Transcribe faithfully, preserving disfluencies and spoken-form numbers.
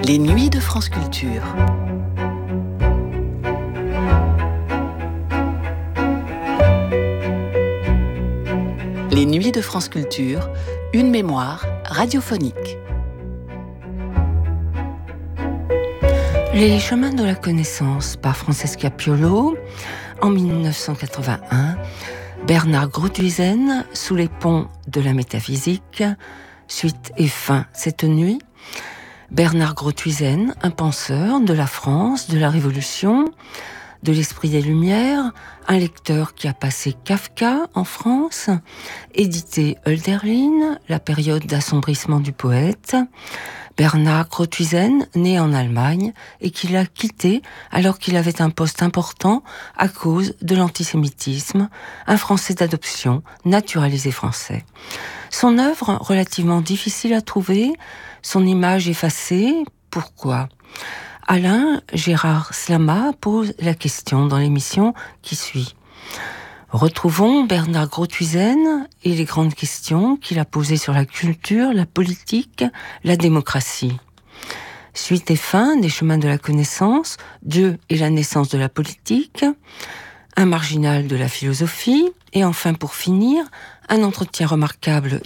Les nuits de France Culture. Les nuits de France Culture, une mémoire radiophonique. Les chemins de la connaissance par Francesca Piolo. En dix-neuf cent quatre-vingt-un, Bernard Groothuizen, Sous les ponts de la métaphysique, suite et fin cette nuit. Bernard Groothuizen, un penseur de la France, de la Révolution, de l'esprit des Lumières, un lecteur qui a passé Kafka en France, édité Hölderlin, la période d'assombrissement du poète. Bernard Groothuizen, né en Allemagne et qui l'a quitté alors qu'il avait un poste important à cause de l'antisémitisme, un Français d'adoption, naturalisé français. Son œuvre, relativement difficile à trouver, son image effacée, pourquoi ? Alain Gérard Slama pose la question dans l'émission qui suit. Retrouvons Bernard Groothuizen et les grandes questions qu'il a posées sur la culture, la politique, la démocratie. Suite et fin des chemins de la connaissance, Dieu et la naissance de la politique, un marginal de la philosophie, et enfin pour finir, un entretien remarquable